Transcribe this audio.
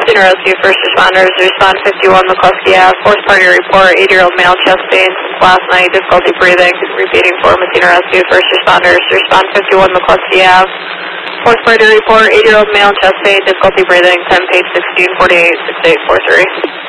Massena Rescue, first responders, respond 51 McCluskey Ave, fourth party report, 8-year-old male, chest pain since last night, difficulty breathing, repeating for Massena Rescue, first responders, respond 51 McCluskey Ave, fourth party report, 8-year-old male, chest pain, difficulty breathing, 10 page 16, 48, 6843.